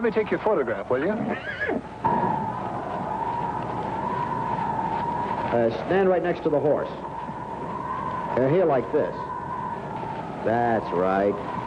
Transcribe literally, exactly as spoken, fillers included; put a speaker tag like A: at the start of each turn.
A: let me take your photograph, will you?
B: Uh, stand right next to the horse. Uh, here like this. That's right.